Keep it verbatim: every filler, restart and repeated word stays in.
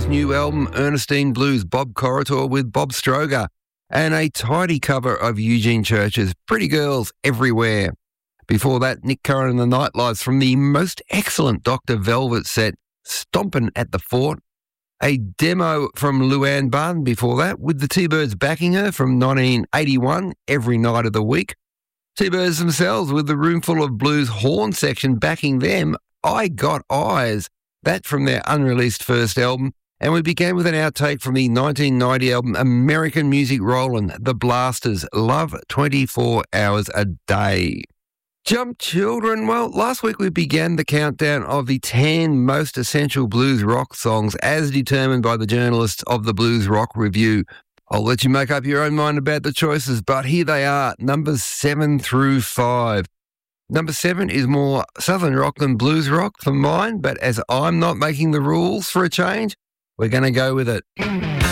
new album, Ernestine Blues, Bob Corritore with Bob Stroger, and a tidy cover of Eugene Church's Pretty Girls Everywhere. Before that, Nick Curran and the Nightlights from the most excellent Doctor Velvet set, Stompin' at the Fort. A demo from Luann Barton before that, with the T-Birds backing her from nineteen eighty-one, Every Night of the Week. T-Birds themselves with the Roomful of Blues horn section backing them, I Got Eyes, that from their unreleased first album. And we began with an outtake from the nineteen ninety album American Music Rollin', The Blasters, Love twenty-four hours a Day. Jump Children, well, last week we began the countdown of the ten most essential blues rock songs as determined by the journalists of the Blues Rock Review. I'll let you make up your own mind about the choices, but here they are, numbers seven through five. Number seven is more southern rock than blues rock for mine, but as I'm not making the rules for a change, we're going to go with it.